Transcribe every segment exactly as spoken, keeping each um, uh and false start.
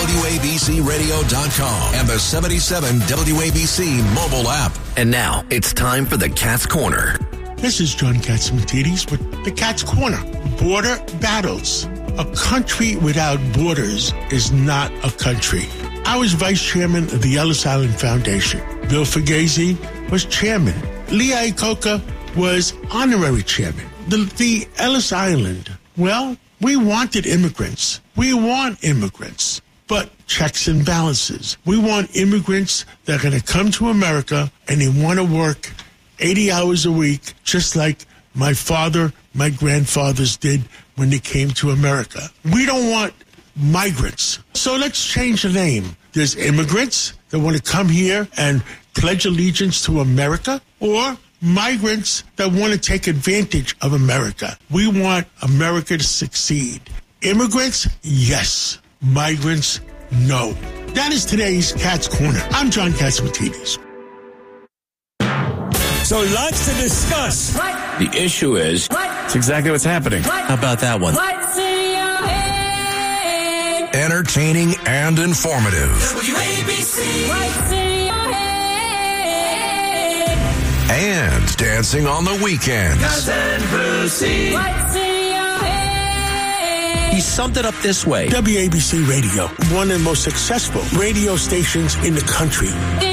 W A B C radio dot com, and the seventy-seven W A B C mobile app. And now it's time for the Cat's Corner. This is John Catsimatidis with the Cat's Corner. Border battles. A country without borders is not a country. I was vice chairman of the Ellis Island Foundation. Bill Fugazi was chairman. Lee Iacocca was honorary chairman. The, the Ellis Island, well, we wanted immigrants. We want immigrants, but checks and balances. We want immigrants that are going to come to America and they want to work eighty hours a week, just like my father, my grandfathers did when they came to America. We don't want migrants. So let's change the name. There's immigrants that want to come here and pledge allegiance to America, or migrants that want to take advantage of America. We want America to succeed. Immigrants, yes. Migrants, no. That is today's Cat's Corner. I'm John Catsimatidis. So lots to discuss. What? The issue is, what? It's exactly what's happening. What? How about that one? What's in your head? Entertaining and informative. W A B C. What's in your head? And dancing on the weekends. Cousin Brucey. What's in your head? He summed it up this way. W A B C Radio, one of the most successful radio stations in the country.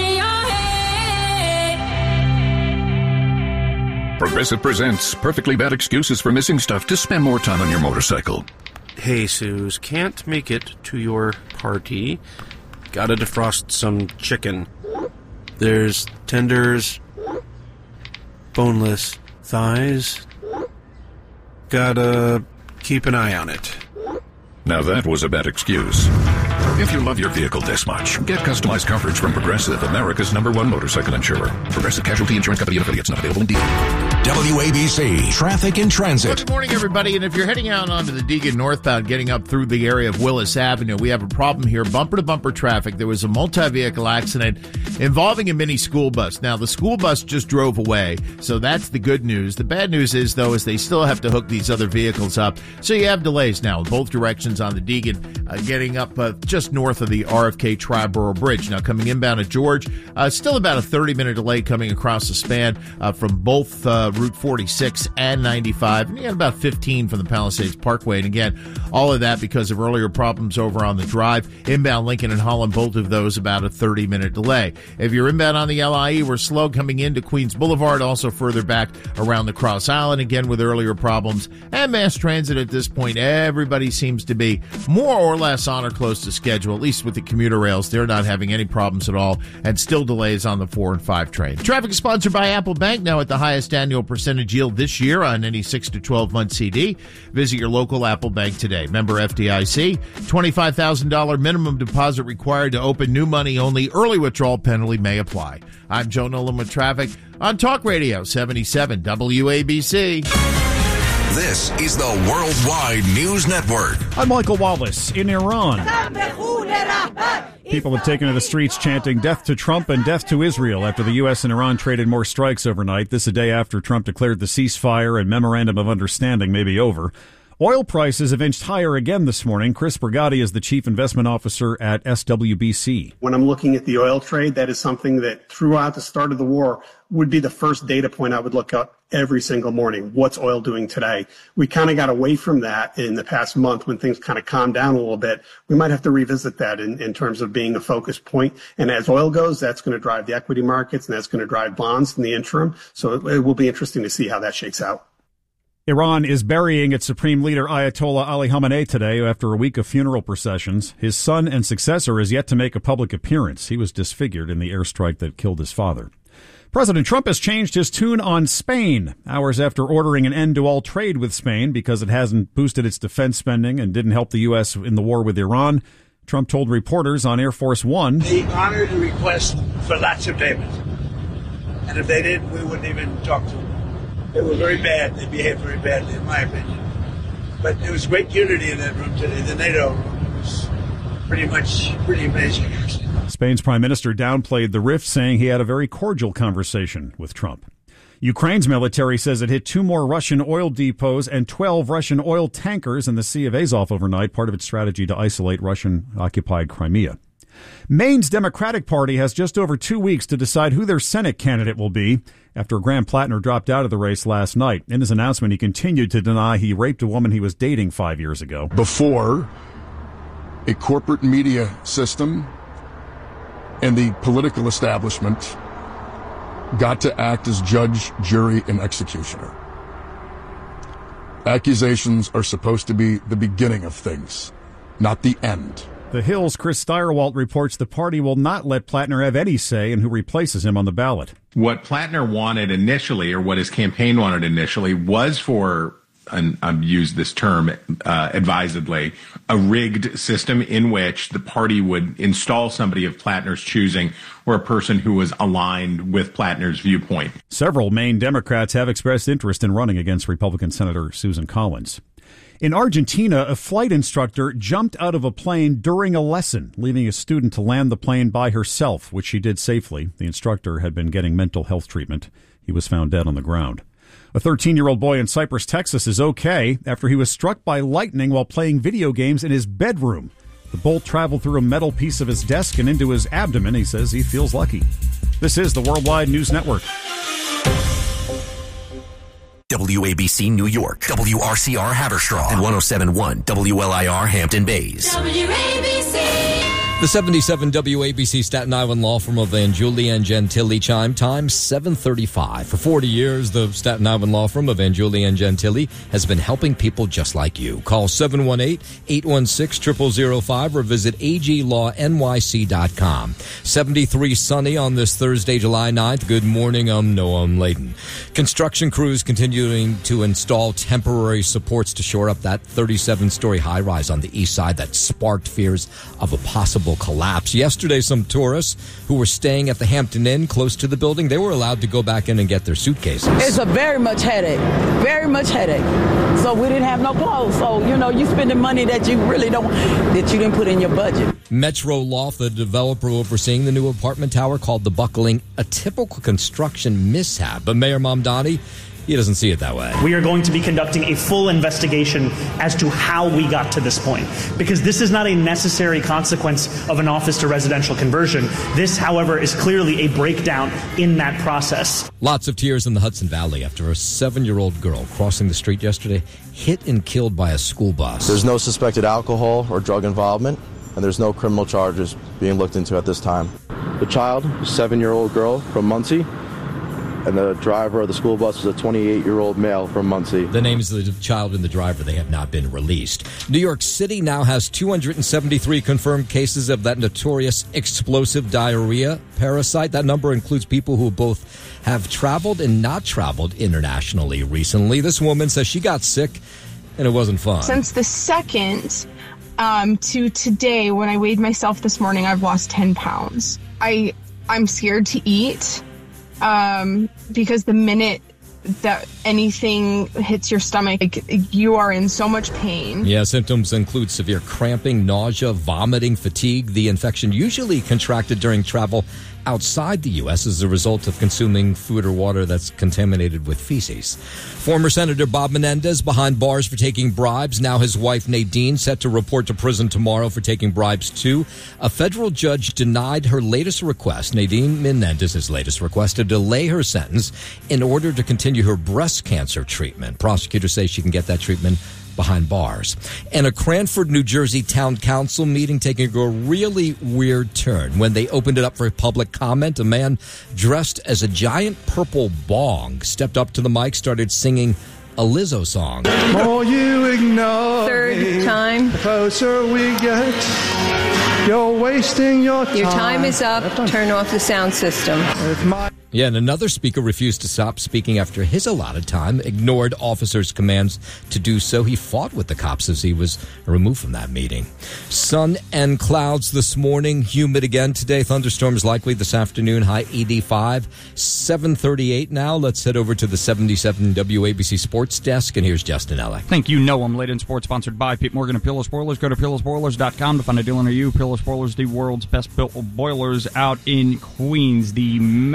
Progressive presents Perfectly Bad Excuses for Missing Stuff to Spend More Time on Your Motorcycle. Hey, Suze, can't make it to your party. Gotta defrost some chicken. There's tenders, boneless thighs. Gotta keep an eye on it. Now that was a bad excuse. If you love your vehicle this much, get customized coverage from Progressive, America's number one motorcycle insurer. Progressive Casualty Insurance Company and affiliates, not available in Deagon. W A B C Traffic and Transit. Good morning, everybody. And if you're heading out onto the Deagon northbound, getting up through the area of Willis Avenue, we have a problem here. Bumper-to-bumper traffic. There was a multi-vehicle accident involving a mini school bus. Now, the school bus just drove away, so that's the good news. The bad news is, though, is they still have to hook these other vehicles up. So you have delays now in both directions on the Deagon, uh, getting up uh, just north of the R F K Triborough Bridge. Now, coming inbound at George, uh, still about a thirty-minute delay coming across the span uh, from both uh, Route forty-six and ninety-five, and you got about fifteen from the Palisades Parkway. And again, all of that because of earlier problems over on the drive. Inbound Lincoln and Holland, both of those about a thirty-minute delay. If you're inbound on the L I E, we're slow coming into Queens Boulevard, also further back around the Cross Island, again with earlier problems. And mass transit at this point, everybody seems to be more or less on or close to schedule, at least with the commuter rails. They're not having any problems at all, and still delays on the four and five train. Traffic is sponsored by Apple Bank, now at the highest annual percentage yield this year on any six to twelve month C D. Visit your local Apple Bank today. Member F D I C. twenty-five thousand dollars minimum deposit required to open new money only. Early withdrawal penalty may apply. I'm Joe Nolan with traffic on Talk Radio seventy-seven W A B C. This is the Worldwide News Network. I'm Michael Wallace. In Iran, people have taken to the streets chanting death to Trump and death to Israel after the U S and Iran traded more strikes overnight. This a day after Trump declared the ceasefire and memorandum of understanding may be over. Oil prices have inched higher again this morning. Chris Brigatti is the chief investment officer at S W B C. When I'm looking at the oil trade, that is something that throughout the start of the war would be the first data point I would look up every single morning. What's oil doing today? We kind of got away from that in the past month when things kind of calmed down a little bit. We might have to revisit that in, in terms of being a focus point. And as oil goes, that's going to drive the equity markets and that's going to drive bonds in the interim. So it, it will be interesting to see how that shakes out. Iran is burying its supreme leader Ayatollah Ali Khamenei today after a week of funeral processions. His son and successor is yet to make a public appearance. He was disfigured in the airstrike that killed his father. President Trump has changed his tune on Spain, hours after ordering an end to all trade with Spain because it hasn't boosted its defense spending and didn't help the U S in the war with Iran. Trump told reporters on Air Force One, "They honored the request for lots of payments. And if they didn't, we wouldn't even talk to them. They were very bad. They behaved very badly, in my opinion. But there was great unity in that room today, the NATO room. It was pretty much pretty amazing, actually." Spain's prime minister downplayed the rift, saying he had a very cordial conversation with Trump. Ukraine's military says it hit two more Russian oil depots and twelve Russian oil tankers in the Sea of Azov overnight, part of its strategy to isolate Russian-occupied Crimea. Maine's Democratic Party has just over two weeks to decide who their Senate candidate will be after Graham Plattner dropped out of the race last night. In his announcement, he continued to deny he raped a woman he was dating five years ago. Before a corporate media system and the political establishment got to act as judge, jury, and executioner. Accusations are supposed to be the beginning of things, not the end. The Hill's Chris Stirewalt reports the party will not let Plattner have any say in who replaces him on the ballot. What Plattner wanted initially, or what his campaign wanted initially, was for, and I've used this term uh, advisedly, a rigged system in which the party would install somebody of Plattner's choosing or a person who was aligned with Plattner's viewpoint. Several Maine Democrats have expressed interest in running against Republican Senator Susan Collins. In Argentina, a flight instructor jumped out of a plane during a lesson, leaving a student to land the plane by herself, which she did safely. The instructor had been getting mental health treatment. He was found dead on the ground. A thirteen-year-old boy in Cypress, Texas is okay after he was struck by lightning while playing video games in his bedroom. The bolt traveled through a metal piece of his desk and into his abdomen. He says he feels lucky. This is the Worldwide News Network. W A B C New York, W R C R Haverstraw, and one oh seven point one W L I R Hampton Bays. W A B C. The seventy-seven W A B C Staten Island law firm of Van Julia and Gentili chime time seven thirty-five. For forty years, the Staten Island law firm of Van Julia and Gentili has been helping people just like you. Call seven one eight, eight one six, zero zero zero five or visit A G law N Y C dot com. seventy-three sunny on this Thursday, July ninth. Good morning, I'm Noam Layden. Construction crews continuing to install temporary supports to shore up that thirty-seven-story high-rise on the east side that sparked fears of a possible collapse. Yesterday, some tourists who were staying at the Hampton Inn close to the building, they were allowed to go back in and get their suitcases. It's a very much headache, very much headache. So we didn't have no clothes. So, you know, you spending money that you really don't, that you didn't put in your budget. Metro Loft, the developer overseeing the new apartment tower, called the buckling a typical construction mishap. But Mayor Mamdani, he doesn't see it that way. We are going to be conducting a full investigation as to how we got to this point, because this is not a necessary consequence of an office to residential conversion. This, however, is clearly a breakdown in that process. Lots of tears in the Hudson Valley after a seven-year-old girl crossing the street yesterday hit and killed by a school bus. There's no suspected alcohol or drug involvement, and there's no criminal charges being looked into at this time. The child, a seven-year-old girl from Muncie, and the driver of the school bus is a twenty-eight-year-old male from Muncie. The names of the child and the driver, they have not been released. New York City now has two hundred seventy-three confirmed cases of that notorious explosive diarrhea parasite. That number includes people who both have traveled and not traveled internationally recently. This woman says she got sick and it wasn't fun. Since the second um, to today, when I weighed myself this morning, I've lost ten pounds. I, I'm scared to eat. Um, because the minute that anything hits your stomach, like, you are in so much pain. Yeah, symptoms include severe cramping, nausea, vomiting, fatigue. The infection usually contracted during travel outside the U S as a result of consuming food or water that's contaminated with feces. Former Senator Bob Menendez behind bars for taking bribes. Now his wife Nadine set to report to prison tomorrow for taking bribes too. A federal judge denied her latest request, Nadine Menendez's latest request, to delay her sentence in order to continue her breast cancer treatment. Prosecutors say she can get that treatment behind bars. And a Cranford, New Jersey town council meeting taking a really weird turn. When they opened it up for public comment, a man dressed as a giant purple bong stepped up to the mic, started singing a Lizzo song. More you ignore Third me, time. The closer we get, you're wasting your time. Your time is up. Turn off the sound system. With my Yeah, and another speaker refused to stop speaking after his allotted time, ignored officers' commands to do so. He fought with the cops as he was removed from that meeting. Sun and clouds this morning, humid again today. Thunderstorms likely this afternoon, high eighty-five, seven thirty-eight now. Let's head over to the seventy-seven W A B C Sports Desk, and here's Justin Ellick. Thank you, Noam Layden. Sports sponsored by Pete Morgan and Pillow Spoilers. Go to pillow spoilers dot com to find a deal near you. Pillow Spoilers, the world's best built boilers out in Queens. The Mets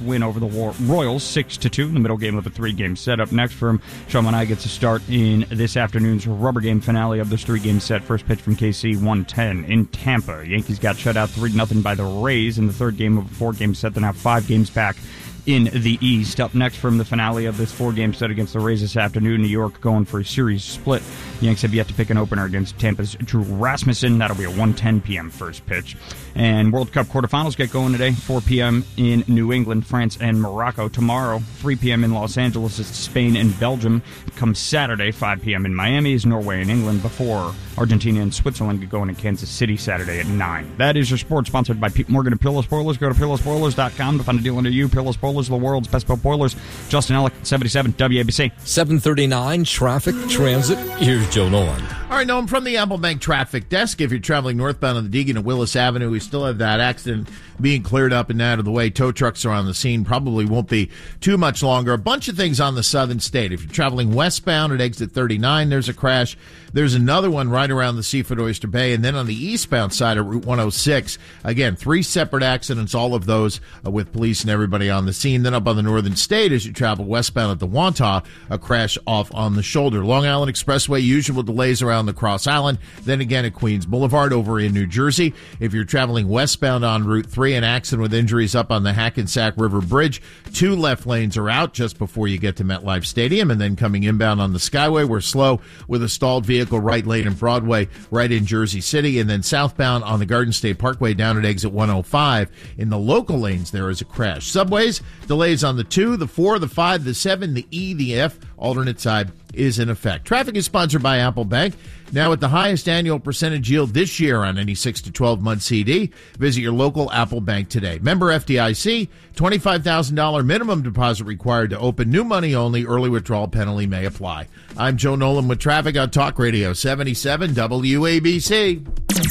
win over the War- Royals, six to two, in the middle game of a three-game set. Up next for him, Sean and I gets a start in this afternoon's rubber game finale of this three-game set. First pitch from K C, one ten in Tampa. Yankees got shut out three to nothing by the Rays in the third game of a four-game set. They're now five games back in the East. Up next from the finale of this four-game set against the Rays this afternoon, New York going for a series split. The Yanks have yet to pick an opener against Tampa's Drew Rasmussen. That'll be a one ten p.m. first pitch. And World Cup quarterfinals get going today, four p.m. in New England, France, and Morocco. Tomorrow, three p.m. in Los Angeles, it's Spain and Belgium. Come Saturday, five p.m. in Miami is Norway and England, before Argentina and Switzerland get going in Kansas City Saturday at nine. That is your sports, sponsored by Pete Morgan and Pillow Spoilers. Go to pillow spoilers dot com to find a deal under you. Pillow Spoilers, the world's best built boilers. Justin Ellick, seventy-seven W A B C. seven thirty-nine, traffic, transit. Here's Joe Nolan. All right, Noam, from the Apple Bank traffic desk, if you're traveling northbound on the Deegan and Willis Avenue, we still have that accident being cleared up and out of the way. Tow trucks are on the scene. Probably won't be too much longer. A bunch of things on the southern state. If you're traveling westbound at exit thirty-nine, there's a crash. There's another one right around the Seafood Oyster Bay. And then on the eastbound side of Route one oh six, again, three separate accidents, all of those uh, with police and everybody on the scene. Then up on the northern state, as you travel westbound at the Wantagh, a crash off on the shoulder. Long Island Expressway, usual delays around the Cross Island. Then again at Queens Boulevard over in New Jersey. If you're traveling westbound on Route three, an accident with injuries up on the Hackensack River Bridge. Two left lanes are out just before you get to MetLife Stadium. And then coming inbound on the Skyway, we're slow with a stalled vehicle right lane in Broadway, right in Jersey City. And then southbound on the Garden State Parkway down at exit one oh five. In the local lanes, there is a crash. Subways, delays on the two, the four, the five, the seven, the E, the F. Alternate side is in effect. Traffic is sponsored by Apple Bank. Now at the highest annual percentage yield this year on any six to twelve month C D. Visit your local Apple Bank today. Member F D I C, twenty-five thousand dollars minimum deposit required to open. New money only. Early withdrawal penalty may apply. I'm Joe Nolan with traffic on Talk Radio seventy-seven W A B C.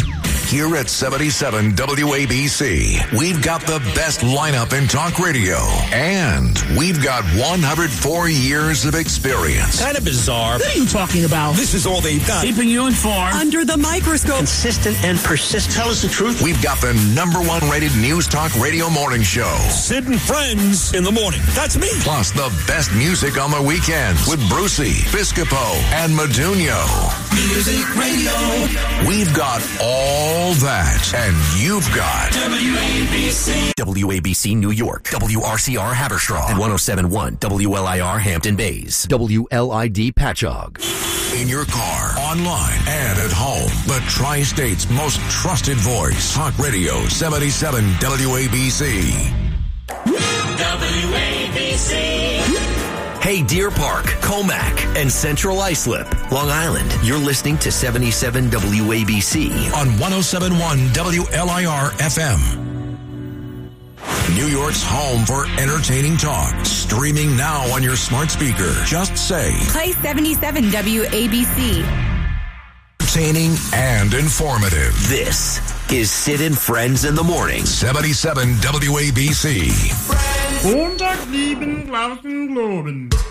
Here at seventy-seven W A B C, we've got the best lineup in talk radio, and we've got one hundred four years of experience. Kind of bizarre. What are you talking about? This is all they've done. Keeping you informed. Under the microscope. Consistent and persistent. Tell us the truth. We've got the number one rated news talk radio morning show. Sid and Friends in the morning. That's me. Plus the best music on the weekends with Brucey, Piscopo, and Modugno. Music radio. We've got all that, and you've got W A B C. W A B C New York, W R C R Haverstraw, and one oh seven point one W L I R Hampton Bays, W L I D Patchogue. In your car, online, and at home, the Tri-State's most trusted voice. Talk Radio seventy-seven W A B C. W A B C. Hey, Deer Park, Comac, and Central Islip, Long Island. You're listening to seventy-seven W A B C on one oh seven point one W L I R F M. New York's home for entertaining talk. Streaming now on your smart speaker. Just say, play seventy-seven W A B C. Entertaining and informative. This is Sid and Friends in the Morning. seventy-seven W A B C. Montag, lieben, glauben, globen.